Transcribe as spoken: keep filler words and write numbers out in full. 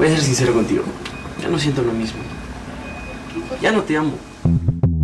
Voy a ser sincero contigo. Ya no siento lo mismo. Ya no te amo.